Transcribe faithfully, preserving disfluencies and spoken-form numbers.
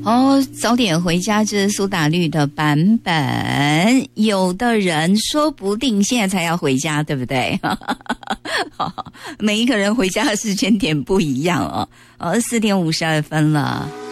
哦，早点回家之苏打绿的版本，有的人说不定现在才要回家，对不对？每一个人回家的时间点不一样哦。哦，四点五十二分了。